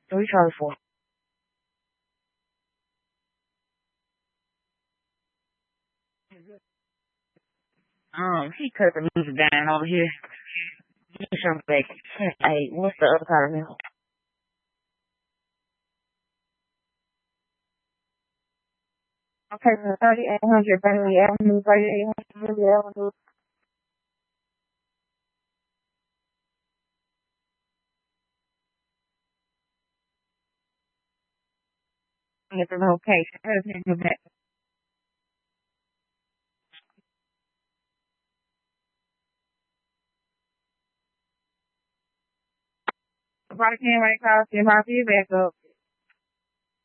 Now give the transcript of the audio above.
3 Charlie 4. He cut the music down over here. He some back. Hey, what's the other part of him? Okay, so 3800 Bentley Avenue, 3800 Bentley Avenue. Get the location. Probably can't wait to call, see my feedback up.